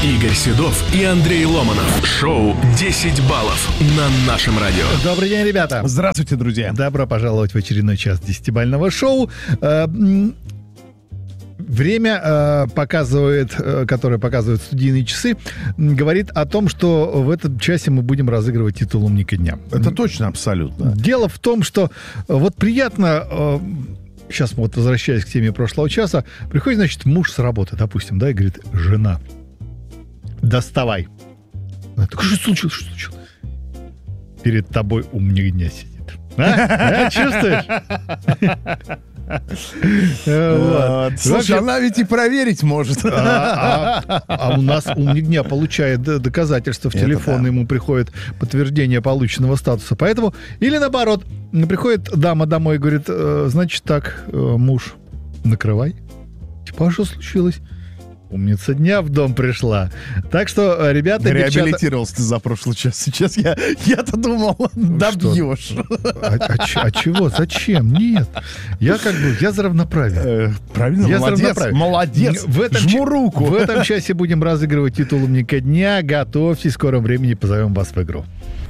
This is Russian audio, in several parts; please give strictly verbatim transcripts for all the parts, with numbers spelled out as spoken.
Игорь Седов и Андрей Ломанов. Шоу «десять баллов» на нашем радио. Добрый день, ребята. Здравствуйте, друзья. Добро пожаловать в очередной час десятибалльного шоу. Время э, показывает, э, которое показывают студийные часы, говорит о том, что в этом часе мы будем разыгрывать титул «Умника дня». Это точно, абсолютно. Дело в том, что э, вот приятно... Э, сейчас, вот возвращаясь к теме прошлого часа, приходит, значит, муж с работы, допустим, да, и говорит: жена, доставай. Она такая: что случилось, что случилось? Перед тобой умник дня сидит. А? А? Чувствуешь? Вот. Слушай, она ведь и проверить может. А, а, а у нас умник дня получает доказательства в телефон, да. Ему приходит подтверждение полученного статуса. Поэтому, или наоборот, приходит дама домой и говорит: значит так, муж, накрывай. Типа, а что случилось? Умница дня в дом пришла. Так что, ребята... Реабилитировался ты за прошлый час. Сейчас я, я-то думал, добьешь. А, а, а чего? Зачем? Нет. Я как бы, я за равноправие. Э, правильно, я молодец. Молодец. В этом, Жму руку. В этом часе будем разыгрывать титул «Умника дня». Готовьтесь, в скором времени позовем вас в игру.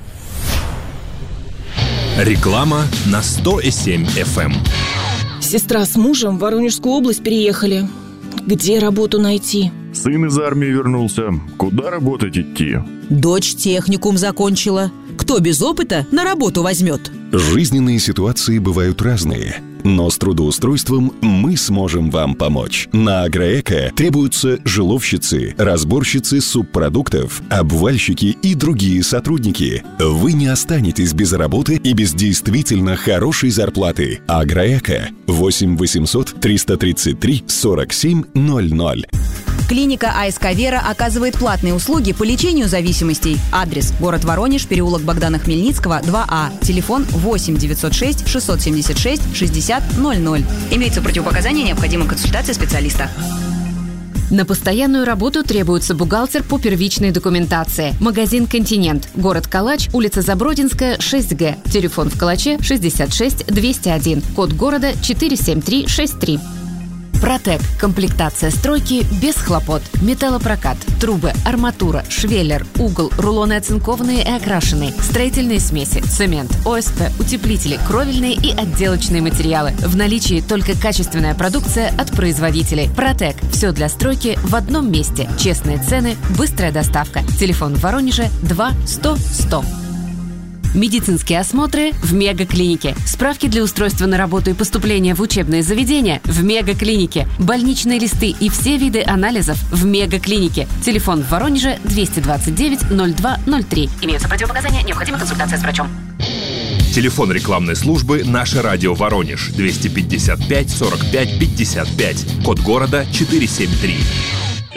Реклама на сто семь эф эм. Сестра с мужем в Воронежскую область переехали. Где работу найти? Сын из армии вернулся. Куда работать идти? Дочь техникум закончила. Кто без опыта на работу возьмет? Жизненные ситуации бывают разные, но с трудоустройством мы сможем вам помочь. На Агроэко требуются жиловщицы, разборщицы субпродуктов, обвальщики и другие сотрудники. Вы не останетесь без работы и без действительно хорошей зарплаты. Агроэко восемь восемьсот триста тридцать три сорок семь ноль ноль. Клиника АСК «Вера» оказывает платные услуги по лечению зависимостей. Адрес: город Воронеж, переулок Богдана Хмельницкого, два А. Телефон восемь девятьсот шесть шестьсот семьдесят шесть шестьдесят ноль ноль. Имеются противопоказания, необходима консультация специалиста. На постоянную работу требуется бухгалтер по первичной документации. Магазин «Континент». Город Калач, улица Забродинская, шесть Г. Телефон в Калаче шестьдесят шесть двести один. Код города четыре семь три шесть три. Протек. Комплектация стройки без хлопот. Металлопрокат, трубы, арматура, швеллер, угол, рулоны оцинкованные и окрашенные, строительные смеси, цемент, ОСП, утеплители, кровельные и отделочные материалы. В наличии только качественная продукция от производителей. Протек. Все для стройки в одном месте. Честные цены, быстрая доставка. Телефон в Воронеже два сто сто. Медицинские осмотры в Мегаклинике. Справки для устройства на работу и поступления в учебные заведения в Мегаклинике. Больничные листы и все виды анализов в Мегаклинике. Телефон в Воронеже двести двадцать девять ноль два ноль три. Имеются противопоказания, необходима консультация с врачом. Телефон рекламной службы «Наше радио Воронеж» двести пятьдесят пять сорок пять пятьдесят пять. Код города четыре семь три.